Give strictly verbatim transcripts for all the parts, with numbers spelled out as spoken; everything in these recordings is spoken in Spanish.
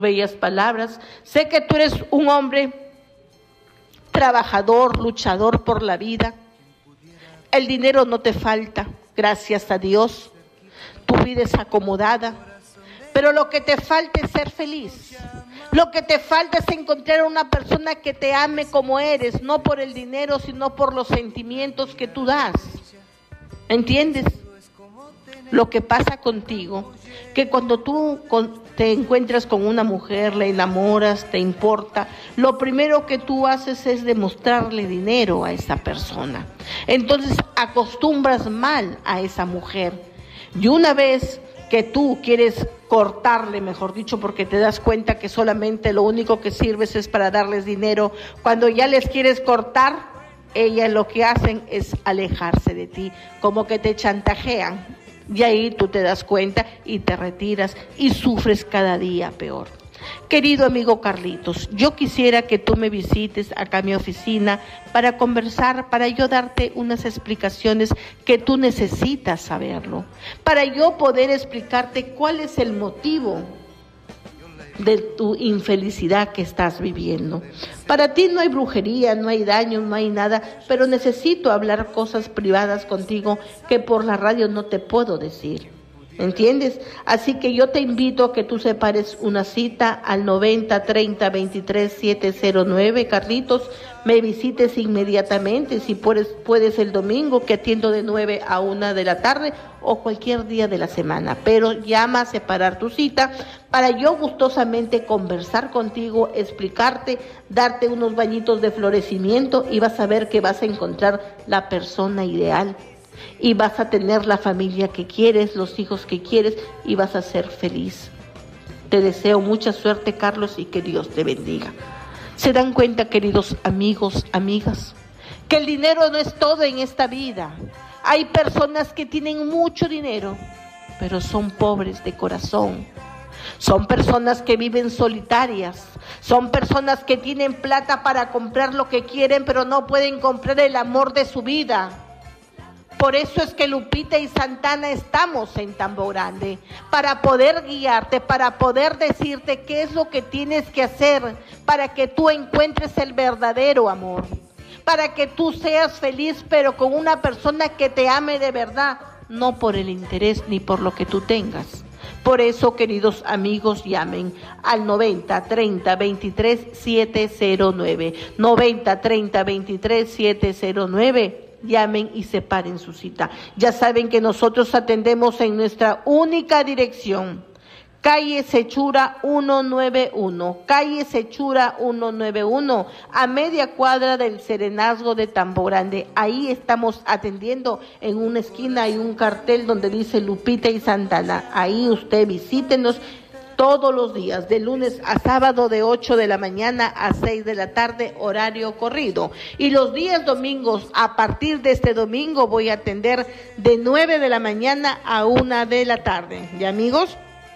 bellas palabras. Sé que tú eres un hombre trabajador, luchador por la vida. El dinero no te falta, gracias a Dios. Tu vida es acomodada, pero lo que te falta es ser feliz. Lo que te falta es encontrar una persona que te ame como eres, no por el dinero, sino por los sentimientos que tú das. ¿Entiendes? Lo que pasa contigo, que cuando tú te encuentras con una mujer, la enamoras, te importa, lo primero que tú haces es demostrarle dinero a esa persona. Entonces acostumbras mal a esa mujer. Y una vez que tú quieres cortarle, mejor dicho, porque te das cuenta que solamente lo único que sirves es para darles dinero, cuando ya les quieres cortar, ellas lo que hacen es alejarse de ti, como que te chantajean. Y ahí tú te das cuenta y te retiras y sufres cada día peor. Querido amigo Carlitos, yo quisiera que tú me visites acá a mi oficina para conversar, para yo darte unas explicaciones que tú necesitas saberlo, para yo poder explicarte cuál es el motivo de tu infelicidad que estás viviendo. Para ti no hay brujería, no hay daño, no hay nada, pero necesito hablar cosas privadas contigo que por la radio no te puedo decir. ¿Entiendes? Así que yo te invito a que tú separes una cita al noventa treinta veintitrés siete cero nueve, Carlitos, me visites inmediatamente, si puedes, puedes el domingo, que atiendo de nueve a una de la tarde o cualquier día de la semana, pero llama a separar tu cita para yo gustosamente conversar contigo, explicarte, darte unos bañitos de florecimiento y vas a ver que vas a encontrar la persona ideal. Y vas a tener la familia que quieres, los hijos que quieres y vas a ser feliz. Te deseo mucha suerte, Carlos, y que Dios te bendiga. ¿Se dan cuenta, queridos amigos, amigas, que el dinero no es todo en esta vida? Hay personas que tienen mucho dinero, pero son pobres de corazón. Son personas que viven solitarias. Son personas que tienen plata para comprar lo que quieren, pero no pueden comprar el amor de su vida. Por eso es que Lupita y Santana estamos en Tambo Grande, para poder guiarte, para poder decirte qué es lo que tienes que hacer, para que tú encuentres el verdadero amor, para que tú seas feliz, pero con una persona que te ame de verdad, no por el interés ni por lo que tú tengas. Por eso, queridos amigos, llamen al noventa treinta veintitrés siete cero nueve, noventa treinta veintitrés siete cero nueve. Llamen y separen su cita. Ya saben que nosotros atendemos en nuestra única dirección, calle Sechura ciento noventa y uno, calle Sechura ciento noventa y uno, a media cuadra del Serenazgo de Tambo Grande. Ahí estamos atendiendo. En una esquina hay un cartel donde dice Lupita y Santana. Ahí usted visítenos todos los días, de lunes a sábado, de ocho de la mañana a seis de la tarde, horario corrido. Y los días domingos, a partir de este domingo, voy a atender de nueve de la mañana a una de la tarde. ¿Ya, amigos?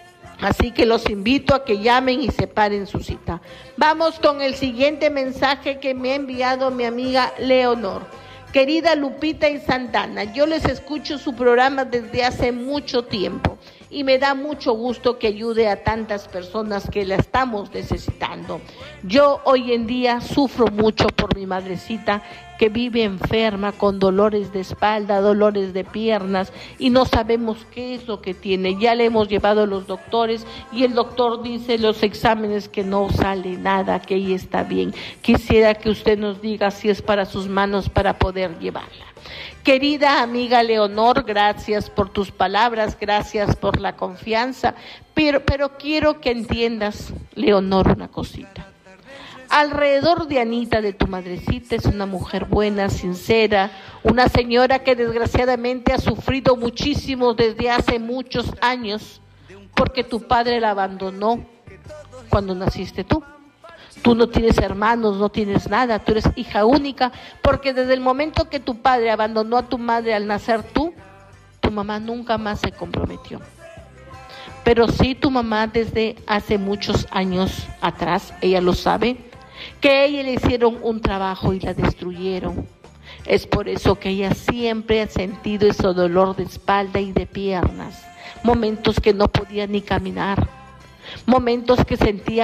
Así que los invito a que llamen y separen su cita. Vamos con el siguiente mensaje que me ha enviado mi amiga Leonor. Querida Lupita y Santana, yo les escucho su programa desde hace mucho tiempo y me da mucho gusto que ayude a tantas personas que la estamos necesitando. Yo hoy en día sufro mucho por mi madrecita que vive enferma con dolores de espalda, dolores de piernas y no sabemos qué es lo que tiene. Ya le hemos llevado a los doctores y el doctor dice los exámenes que no sale nada, que ella está bien. Quisiera que usted nos diga si es para sus manos para poder llevarla. Querida amiga Leonor, gracias por tus palabras, gracias por la confianza, pero, pero quiero que entiendas, Leonor, una cosita. Alrededor de Anita, de tu madrecita, es una mujer buena, sincera, una señora que desgraciadamente ha sufrido muchísimo desde hace muchos años, porque tu padre la abandonó cuando naciste tú. Tú no tienes hermanos, no tienes nada, tú eres hija única, porque desde el momento que tu padre abandonó a tu madre al nacer tú, tu mamá nunca más se comprometió. Pero sí tu mamá desde hace muchos años atrás, ella lo sabe, que a ella le hicieron un trabajo y la destruyeron. Es por eso que ella siempre ha sentido ese dolor de espalda y de piernas, momentos que no podía ni caminar. momentos que sentía